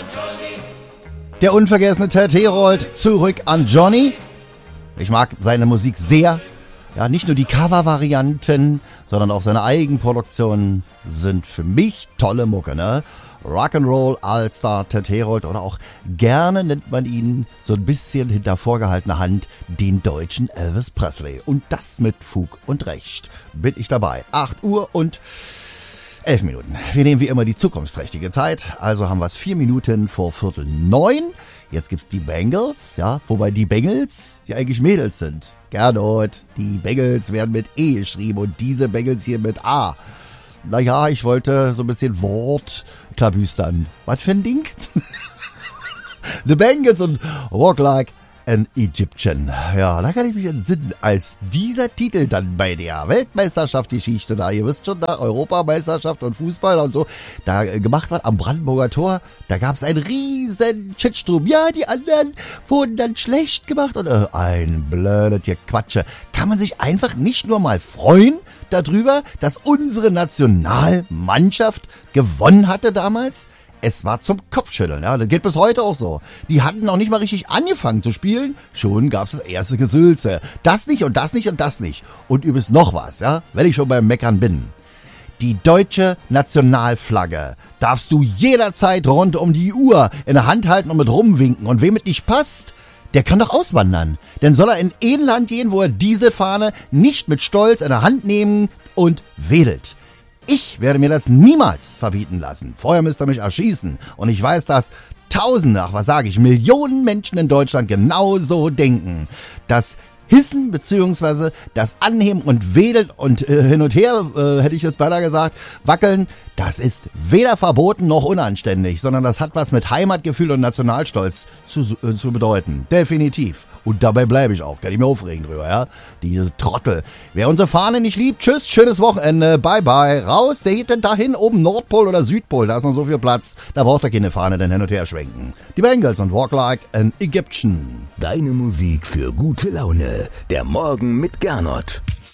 Der unvergessene Ted Herold, Zurück an Johnny. Ich mag seine Musik sehr. Ja, nicht nur die Cover-Varianten, sondern auch seine Eigenproduktionen sind für mich tolle Mucke, ne? Rock'n'Roll All-Star Ted Herold oder auch gerne nennt man ihn so ein bisschen hinter vorgehaltener Hand den deutschen Elvis Presley. Und das mit Fug und Recht. Bin ich dabei. 8 Uhr und 11 Minuten. Wir nehmen wie immer die zukunftsträchtige Zeit. Also haben wir es 4 Minuten vor 8:45. Jetzt gibt's die Bengals, ja, wobei die Bengals ja eigentlich Mädels sind. Gernot, die Bengals werden mit E geschrieben und diese Bengals hier mit A. Naja, ich wollte so ein bisschen Wortklabüstern. Was für ein Ding? The Bengals und Walk Like an Egyptian. Ja, da kann ich mich entsinnen, als dieser Titel dann bei der Weltmeisterschaft-Geschichte da, ihr wisst schon, da Europameisterschaft und Fußball und so, da gemacht wird am Brandenburger Tor, da gab es einen riesen Shitsturm. Ja, die anderen wurden dann schlecht gemacht und ein blödes Gequatsche. Kann man sich einfach nicht nur mal freuen darüber, dass unsere Nationalmannschaft gewonnen hatte damals? Es war zum Kopfschütteln, ja, das geht bis heute auch so. Die hatten noch nicht mal richtig angefangen zu spielen, schon gab's das erste Gesülze. Das nicht und das nicht und das nicht. Und übrigens noch was, ja, wenn ich schon beim Meckern bin. Die deutsche Nationalflagge darfst du jederzeit rund um die Uhr in der Hand halten und mit rumwinken. Und wem es nicht passt, der kann doch auswandern. Denn soll er in ein Land gehen, wo er diese Fahne nicht mit Stolz in der Hand nehmen und wedelt. Ich werde mir das niemals verbieten lassen. Vorher müsst ihr mich erschießen. Und ich weiß, dass Tausende, ach was sage ich, Millionen Menschen in Deutschland genauso denken. Das Hissen bzw. das Anheben und Wedeln und hin und her, hätte ich jetzt beinahe gesagt, wackeln, das ist weder verboten noch unanständig, sondern das hat was mit Heimatgefühl und Nationalstolz zu bedeuten. Definitiv. Und dabei bleibe ich auch. Kann ich mir aufregen drüber, ja? Diese Trottel. Wer unsere Fahne nicht liebt, tschüss, schönes Wochenende, bye bye. Raus, der geht denn dahin, oben Nordpol oder Südpol, da ist noch so viel Platz. Da braucht er keine Fahne denn hin und her schwenken. Die Bengals und Walk Like an Egyptian. Deine Musik für gute Laune. Der Morgen mit Gernot.